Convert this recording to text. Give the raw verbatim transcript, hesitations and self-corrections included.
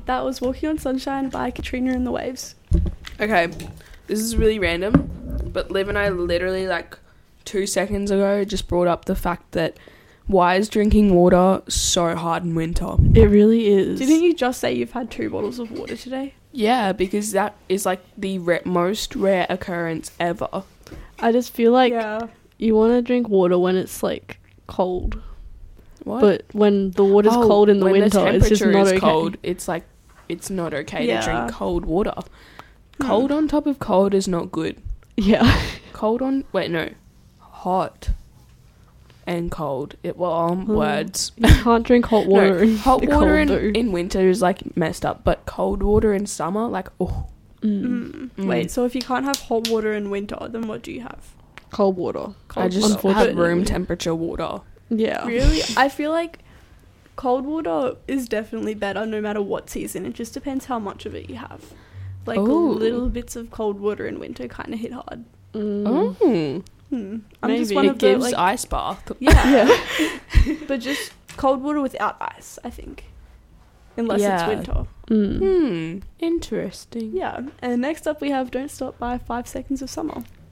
That was Walking on Sunshine by Katrina and the Waves. Okay, this is really random, but Liv and I literally, like, two seconds ago just brought up the fact that why is drinking water so hard in winter? It really is. Didn't you just say you've had two bottles of water today? Yeah, because that is, like, the ra- most rare occurrence ever. I just feel like yeah. you want to drink water when it's, like, cold. What? But when the water's Oh, cold in the when winter, the it's just temperature not is okay. cold, it's, like, it's not okay Yeah. to drink cold water. Hmm. Cold on top of cold is not good. Yeah. Cold on... Wait, no. Hot and cold. It well, um, Mm. words. You can't drink hot water No, in hot the water cold, in, though. in winter is, like, messed up, but cold water in summer, like, oh. Mm. Mm. Mm. Wait, so if you can't have hot water in winter, then what do you have? Cold water. Cold I just water. have Unfortunately. room temperature water. Yeah. Really? I feel like cold water is definitely better no matter what season. It just depends how much of it you have. Like, Ooh. little bits of cold water in winter kind of hit hard. Mm. Oh. Hmm. I'm just Maybe. one It of the, gives like, ice bath. yeah, Yeah. but just cold water without ice, I think. Unless Yeah. it's winter. Mm. Hmm. Interesting. Yeah. And next up we have Don't Stop by Five Seconds of Summer.